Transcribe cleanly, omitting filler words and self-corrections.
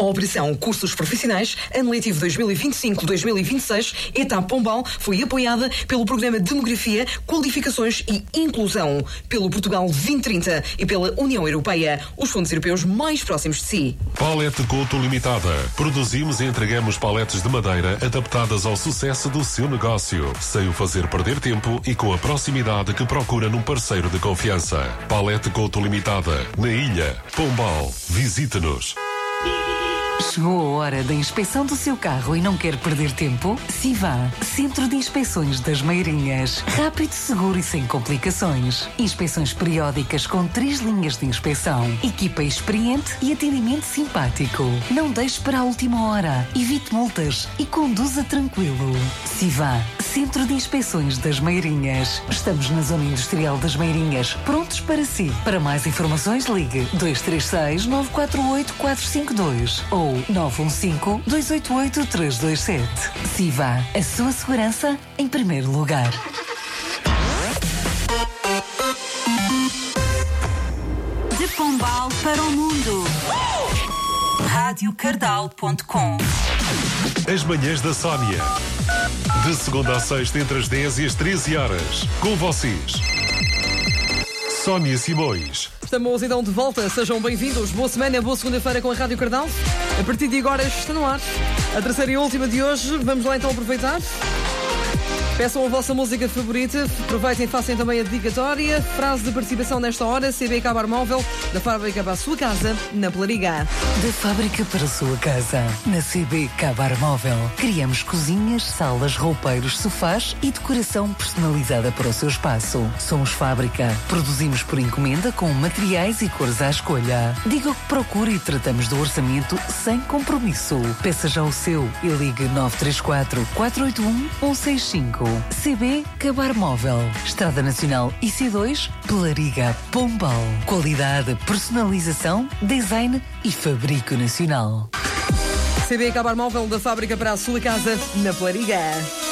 Operação Cursos Profissionais, ano letivo 2025-2026, ETAP Pombal, foi apoiada pelo Programa Demografia, Qualificações e Inclusão, pelo Portugal 2030 e pela União Europeia, os fundos europeus mais próximos de si. Palete Couto Limitada. Produzimos e entregamos paletes de madeira adaptadas ao sucesso do seu negócio, sem o fazer perder tempo e com a proximidade que procura num parceiro de confiança. Palete Couto Limitada, na Ilha, Pombal. Visite-nos. Chegou a hora da inspeção do seu carro e não quer perder tempo? Sivan, Centro de Inspeções das Meirinhas. Rápido, seguro e sem complicações. Inspeções periódicas com 3 linhas de inspeção. Equipa experiente e atendimento simpático. Não deixe para a última hora. Evite multas e conduza tranquilo. Sivan, Centro de Inspeções das Meirinhas. Estamos na Zona Industrial das Meirinhas, prontos para si. Para mais informações, ligue 236-948-452 ou 915-288-327. Sivan, a sua segurança em primeiro lugar. De Pombal para o mundo. radiocardal.com. As manhãs da Sónia. De segunda a sexta, entre as 10 e as 13 horas. Com vocês, Sónia Simões. Estamos então de volta, sejam bem-vindos. Boa semana, boa segunda-feira com a Rádio Cardal. A partir de agora está no ar a terceira e última de hoje. Vamos lá então aproveitar. Peçam a vossa música favorita, aproveitem e façam também a dedicatória. Frase de participação nesta hora: CB Cabar Móvel, da fábrica para a sua casa, na Pelariga. Da fábrica para a sua casa, na CB Cabar Móvel. Criamos cozinhas, salas, roupeiros, sofás e decoração personalizada para o seu espaço. Somos fábrica. Produzimos por encomenda com materiais e cores à escolha. Diga o que procura e tratamos do orçamento sem compromisso. Peça já o seu e ligue 934-481-165. CB Cabar Móvel. Estrada Nacional IC2, Pelariga, Pombal. Qualidade, personalização, design e fabrico nacional. CB Cabar Móvel, da fábrica para a sua casa, na Pelariga.